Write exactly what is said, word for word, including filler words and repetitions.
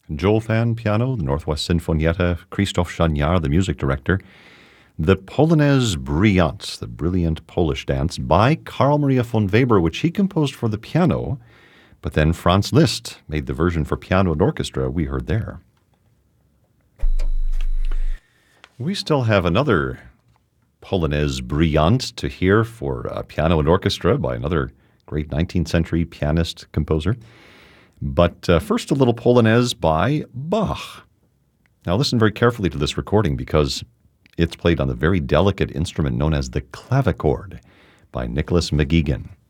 Joel Fan, piano, the Northwest Sinfonietta, Krzysztof Chaniar, the music director. The Polonaise Brillante, the brilliant Polish dance, by Carl Maria von Weber, which he composed for the piano, but then Franz Liszt made the version for piano and orchestra we heard there. We still have another Polonaise Brillante to hear for uh, piano and orchestra by another great nineteenth century pianist composer. But uh, first, a little Polonaise by Bach. Now listen very carefully to this recording because it's played on the very delicate instrument known as the clavichord by Nicholas McGuigan.